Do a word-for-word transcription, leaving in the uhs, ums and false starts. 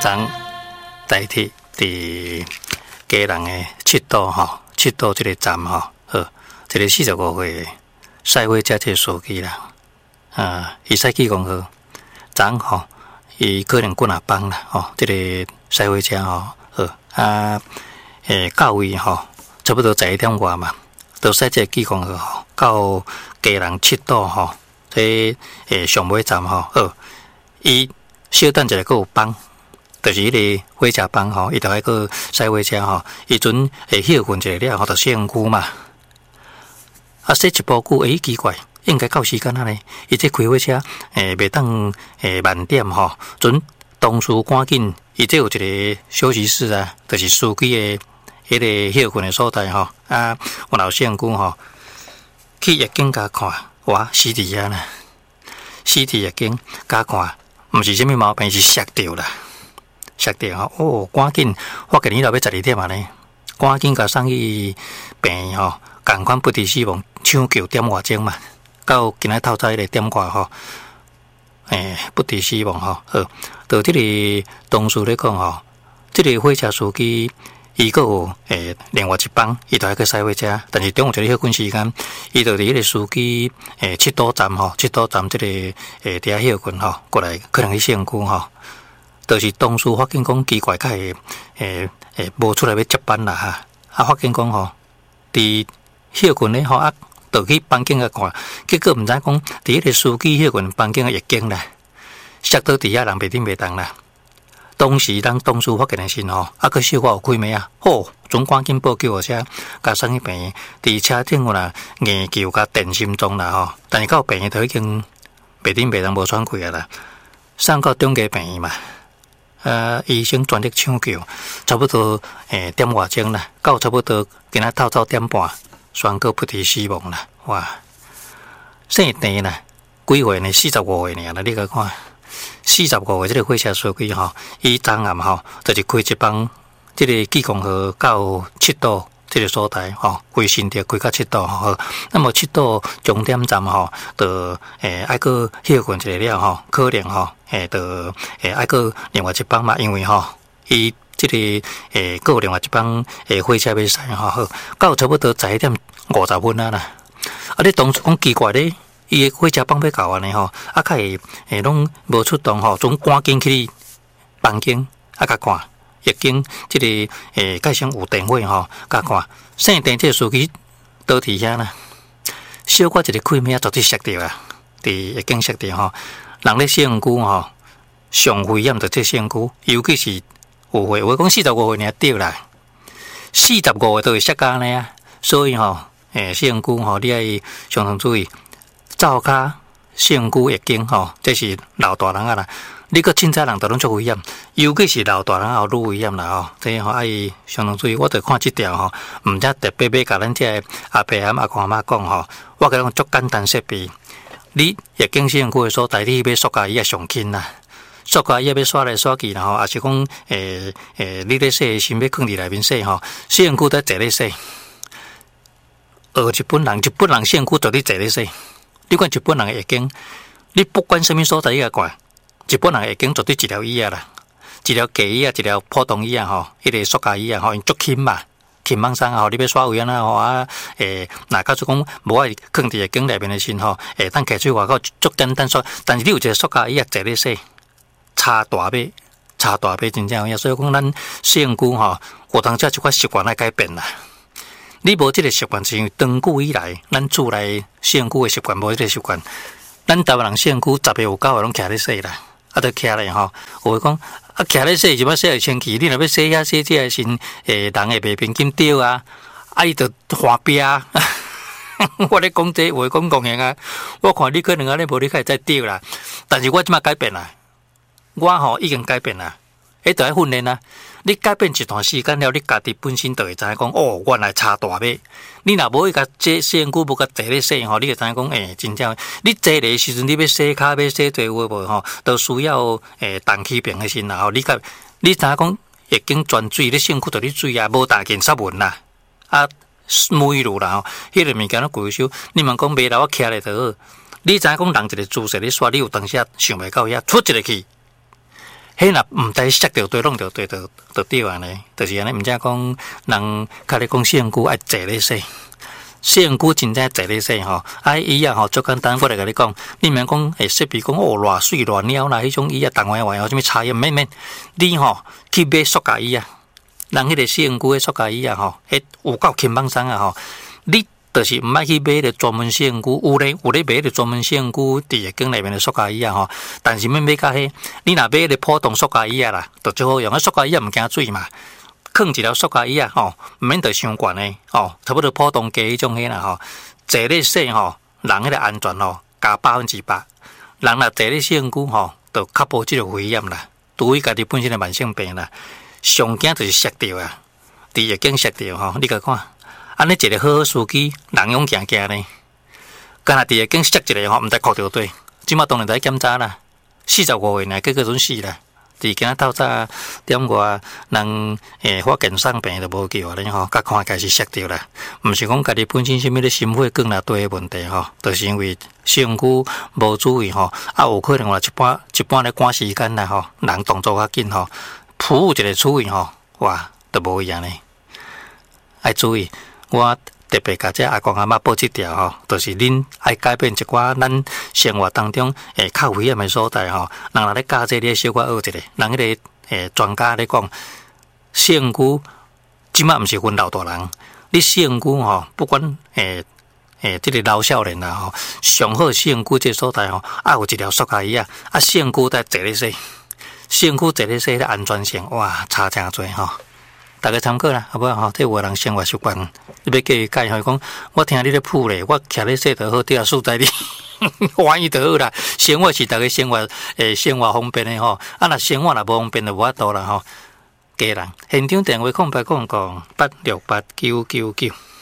将代替伫家人的七度吼，七度这个站吼，好，这个四十五岁赛会者这个司机啦，啊，伊赛季讲好，昨吼，伊可能过哪帮啦，吼，这个赛会者吼，好啊，诶，到位吼，差不多十一点外嘛，到赛这个季讲好吼，到家人七度吼，这诶上尾站吼，好，伊小等一下佫有帮。就是迄个火车帮吼，伊就爱个驶火车吼，伊阵会休困一下了吼，就身躯嘛。啊，说一步久，诶，奇怪，应该到时间啊呢？伊这开火车，诶，袂当诶慢点吼。阵同事赶紧，伊这有一个休息室啊，就是司机诶迄个休困诶所在吼。啊，我老身躯吼，去夜景甲看，哇，死伫遐呢，死伫夜景甲看，毋是啥物毛病，是摔着啦。摔着吼，哦，赶紧发觉你老要十二点啊呢，赶紧甲送去病院吼，共款不治死亡，抢救点外钟嘛，到今仔透早迄个点外吼，诶，不治死亡吼，好，到即个同事咧讲吼，即个火车司机伊个有诶另外一帮，伊就爱去驶火车，但是中午一个休困时间，伊就伫迄个司机诶七堵站吼，七堵站即个诶伫遐休困吼，过来可能去身躯吼。就是同事发现讲奇怪，较会诶诶无出来要接班啦哈！啊，发现讲吼，伫休困咧吼啊，就去房间个看，结果毋知讲伫迄个司机休困房间个夜景啦，摔到底下人袂顶袂动啦。当时咱同事发现的时吼，啊，个小可有开门啊，吼，总赶紧报救护车，甲送去病院。伫车顶有啦硬球甲电心脏啦吼，但是到病院都已经袂顶袂动无喘气啊啦，送到中家病院嘛。呃，医生全力抢救，差不多诶点外钟啦，到差不多今仔透早点半，宣告不治死亡啦。哇，姓陈啦，几岁呢？四十五岁呢？你个看，四十五岁这个火车司机吼，伊昨暗吼，就是开一帮这个济公河到七堵这个所在吼，规新店开到七堵吼。那么七堵终点站吼，就诶爱个休困一下了吼，可能吼。诶，就诶，爱个另外一帮嘛，因为吼，伊即个诶，个另外一帮诶火车要驶吼，好，到差不多十一点五十分啊啦。啊，你当初讲奇怪咧，伊个火车帮要到安尼吼，啊，较会诶，拢无出动吼，总赶紧去房间啊，甲看，夜景即个诶，介上有电话吼，甲看，姓电这个司机倒伫遐啦，小可一个开门啊，绝对摔着啊，伫夜景摔着吼。人咧身躯吼，上危险就这身躯，尤其是有岁，我讲四十五岁尔对啦，四十五岁都会摔跤呢啊，所以吼，诶，身躯吼，你爱常常注意，灶骹身躯会惊吼，这是老大人啊啦，你个凊彩人都拢足危险，尤其是老大人后愈危险啦吼，这吼爱常常注意，我着看即条吼，毋则特别要甲咱这阿伯阿阿公阿妈讲吼，我甲讲足简单设备。你夜景身躯的所在，你要塑胶椅也上轻啦，塑胶椅要刷来刷去啦吼，也是讲诶诶，你咧洗先要放伫内面洗吼，身躯在坐咧洗。学日本人，日本人身躯就伫坐咧洗。你看日本人的夜景，你不管什么所在，伊个看，日本人的夜景绝对一条椅啊啦，一条假椅啊，一条普通椅啊吼，迄个塑胶椅啊吼，因足轻嘛。轻mang上吼，你要耍位啊吼啊，诶，若假如讲无爱放伫个景内面的时吼，诶，等摕出外口足简单耍，但是你有一个塑胶椅啊，坐咧洗，差大尾，差大尾真正有影，所以讲咱身躯吼，有当遮一款习惯来改变啦。你无即个习惯，是因为长久以来，咱厝内身躯的习惯无即个习惯，咱台湾人身躯十个有九个拢徛咧洗啦，啊，都徛咧吼，有讲。啊，徛咧洗就要洗个清气，你若要洗遐洗这个身，诶，人会袂平紧掉啊，啊，伊就滑壁啊。我咧讲这，话讲公平啊，我看你可能安尼无你开始再掉啦，但是我即马改变啦，我吼已经改变啦，迄就爱训练啦。你改变一段时间了，你家己本身就会知影讲，哦，原来差大尾。你若无去甲这身躯无甲坐咧洗吼，你就知影讲，诶、欸，真正你坐咧时阵，你要洗骹要洗做有无吼，都需要诶动起平的身啦吼。你甲你知影讲，已经泉水咧身躯着咧水啊，无大件湿文啦，啊，美露啦吼，迄、那个物件都贵收。你问讲未来我徛咧就好，你知影讲人一个姿势咧刷，你有当时想袂到遐出一个去。 迄若毋知识着对，弄着对，就就对安尼，就是安尼。毋则讲人较咧讲身躯爱坐咧洗，身躯真正坐咧洗吼。啊，伊啊吼，足简单，我来甲你讲，你免讲会说比讲哦偌水偌鸟啦，迄种伊啊，动歪歪有啥物差异？免免，你吼去买塑胶椅啊，人迄个身躯的塑胶椅啊吼，迄有够轻绑松啊吼，你。就是毋爱去买个专门身躯，有咧有咧买个专门身躯伫月经内面的塑胶椅啊吼，但是要买甲迄，你若买个普通塑胶椅啊啦，就最好用。啊塑胶椅啊毋惊水嘛，放一条塑胶椅啊吼，毋免着伤悬诶吼，差不多普通价迄种迄啦吼，坐咧洗吼，人迄个安全吼加百分之百，人若坐咧身躯吼，就较无即个危险啦，除非家己本身的慢性病啦，上惊就是摔着啊，伫月经摔着吼，你甲看。安尼一个好好司机，人勇行行呢，干那伫月经摔一个吼，毋知哭着对，即马当然在检查啦，四十五岁呢，结果准死啦。伫今仔透早点外，人诶发现生病就无救咧吼，甲看开始摔着啦，毋是讲家己本身啥物咧心血管啦对诶问题吼，就是因为身躯无注意吼，啊有可能话一般一般咧赶时间啦吼，人动作较紧吼，扑一个处理吼，哇，都无伊安尼，爱注意。我特别甲这阿公阿嬷报一条吼，就是恁爱改变一寡咱生活当中诶较危险诶所在吼。人若咧教这个小可学一下，人迄个诶专家咧讲，身躯即马毋是分老大人，你身躯吼，不管诶诶即个老少年啦吼，上好身躯这所在吼，啊有一条塑胶椅啊，啊身躯在坐咧洗，身躯坐咧洗咧安全性哇差诚多吼。大家参考啦，好不好？吼，这有人生活习惯，你要叫伊改，吼讲，我听你咧谱咧，我徛咧说就好，第二数在你，欢喜就好啦。生活是大家生活诶，生活方便诶吼，啊，若生活若无方便就无法度啦吼。家人，现场电话空白空讲八六八九九九。